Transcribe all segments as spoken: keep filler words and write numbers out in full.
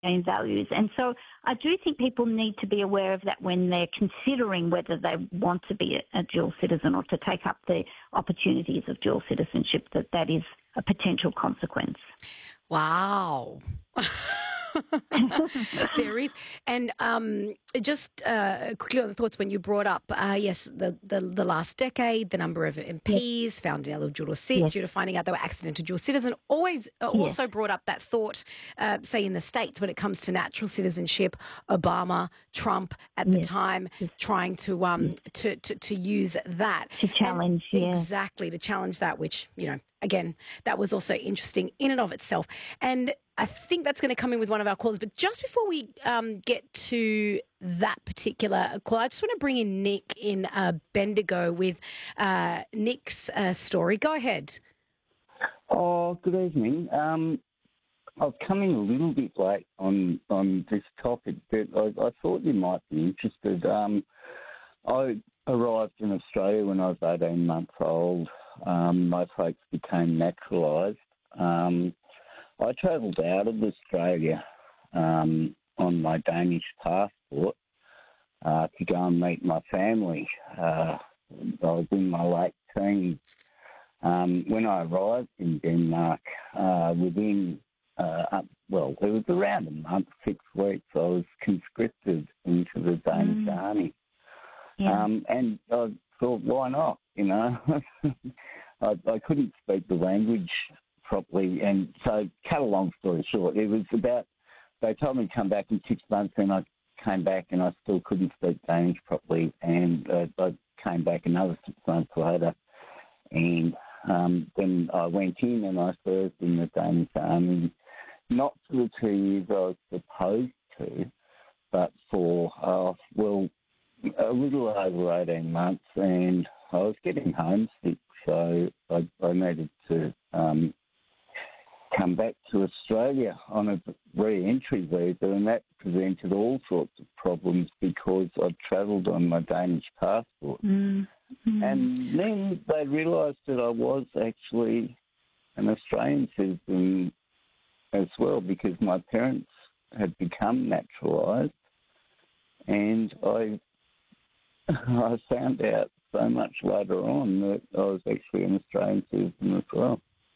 Australian values. And so I do think people need to be aware of that when they're considering whether they want to be a, a dual citizen or to take up the opportunities of dual citizenship, that that is a potential consequence. Wow. There is. And um, just uh, quickly on the thoughts when you brought up, uh, yes, the, the the last decade, the number of M Ps yes. found eligible to sit yes. due to finding out they were accidental dual citizen, always uh, yes. also brought up that thought, uh, say in the States when it comes to natural citizenship, Obama, Trump at yes. the time yes. trying to um yes. to, to, to use that. To challenge, and yeah. Exactly, to challenge that, which, you know, again, that was also interesting in and of itself. And I think that's going to come in with one of our callers. But just before we um, get to that particular call, I just want to bring in Nick in uh, Bendigo with uh, Nick's uh, story. Go ahead. Oh, good evening. Um, I've come in a little bit late on, on this topic, but I, I thought you might be interested. Um, I arrived in Australia when I was eighteen months old. Um, my folks became naturalised. Um, I travelled out of Australia um, on my Danish passport uh, to go and meet my family. Uh, I was in my late teens. Um, when I arrived in Denmark, uh, within, uh, up, well, it was around a month, six weeks, I was conscripted into the Danish mm. army. Yeah. Um, and I thought, why not, you know? I, I couldn't speak the language properly, and so cut a long story short, it was about, they told me to come back in six months, and I came back and I still couldn't speak Danish properly, and uh, I came back another six months later, and um, then I went in and I served in the Danish army, not for the two years I was supposed to, but for, uh, well, a little over eighteen months, and I was getting homesick, so I, I needed to um, come back to Australia on a re-entry visa, and that presented all sorts of problems because I'd travelled on my Danish passport. Mm. Mm. And then they realised that I was actually an Australian citizen as well, because my parents had become naturalised, and I I found out so much later on that I was actually an Australian citizen as well.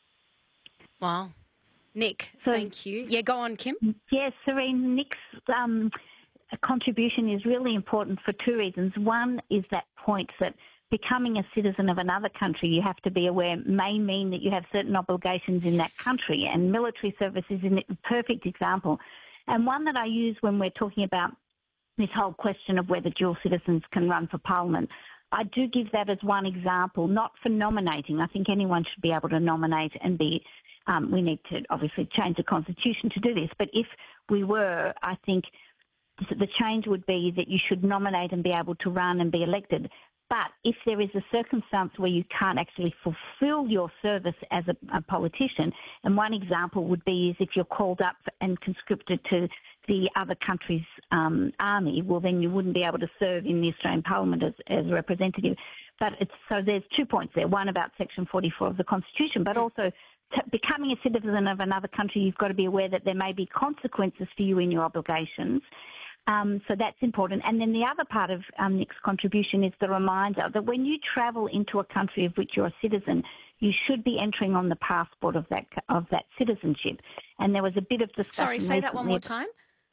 Wow. Nick, so, thank you. Yeah, go on, Kim. Yes, Serene, Nick's um, contribution is really important for two reasons. One is that point that becoming a citizen of another country, you have to be aware, may mean that you have certain obligations in that country, and military service is a perfect example. And one that I use when we're talking about this whole question of whether dual citizens can run for Parliament. I do give that as one example, not for nominating. I think anyone should be able to nominate and be, um, we need to obviously change the constitution to do this, but if we were, I think the change would be that you should nominate and be able to run and be elected. But if there is a circumstance where you can't actually fulfil your service as a, a politician, and one example would be is if you're called up and conscripted to the other country's um, army, well, then you wouldn't be able to serve in the Australian Parliament as, as a representative. But it's, so there's two points there, one about Section forty-four of the Constitution, but also t- becoming a citizen of another country, you've got to be aware that there may be consequences for you in your obligations. Um, so that's important. And then the other part of um, Nick's contribution is the reminder that when you travel into a country of which you're a citizen, you should be entering on the passport of that of that citizenship. And there was a bit of discussion. Sorry, say that one more time.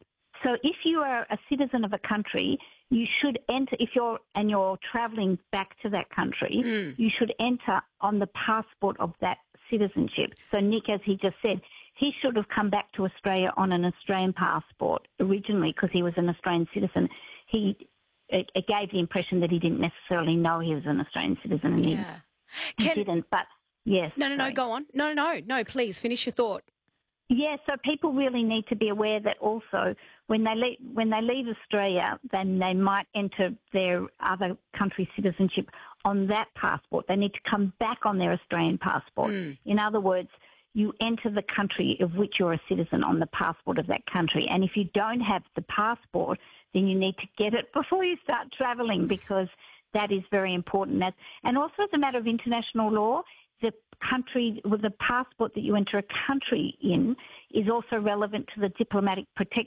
So if you are a citizen of a country, you should enter, if you're, and you're travelling back to that country, mm. you should enter on the passport of that citizenship. So Nick, as he just said, he should have come back to Australia on an Australian passport originally because he was an Australian citizen. He it, it gave the impression that he didn't necessarily know he was an Australian citizen, and yeah. he, Can, he didn't. But yes, no, no, sorry. no, go on. No, no, no. Please finish your thought. Yeah, so people really need to be aware that also when they leave, when they leave Australia, then they might enter their other country's citizenship on that passport. They need to come back on their Australian passport. Mm. In other words, you enter the country of which you're a citizen on the passport of that country. And if you don't have the passport, then you need to get it before you start travelling, because that is very important. And also as a matter of international law, the country, with the passport that you enter a country in is also relevant to the diplomatic protection